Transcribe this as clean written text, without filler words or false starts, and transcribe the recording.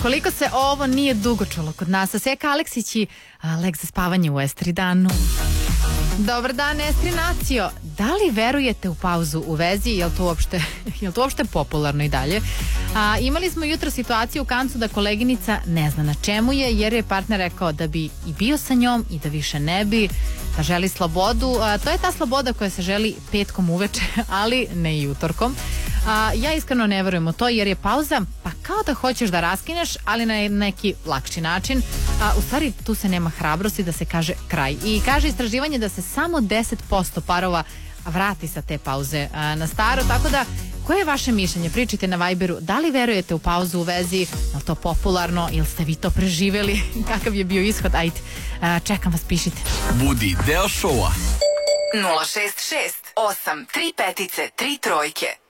Koliko se ovo nije dugo čulo kod nas. Seka Aleksić i lek za spavanje u Estridanu. Dobar dan, Estrinacio. Da li verujete u pauzu u vezi? Je li to uopšte popularno i dalje? Imali smo jutro situaciju u Kancu da koleginica ne zna na čemu je, jer je partner rekao da bi i bio sa njom i da više ne bi, da želi slobodu. To je ta sloboda koja se želi petkom uveče, ali ne i utorkom. Ja iskreno ne verujem u to, jer je pauza pa kao da hoćeš da raskineš, ali na neki lakši način. U stvari tu se nema hrabrosti da se kaže kraj. I kaže istraživanje da se samo 10% parova vrati sa te pauze na staro, tako da koje je vaše mišljenje? Pričajte na Viberu, da li verujete u pauzu u vezi, je li to popularno, ili ste vi to preživeli, kakav je bio ishod, ajde, čekam vas, pišite. Budi deo šova. 066 8 3 petice 3 trojke.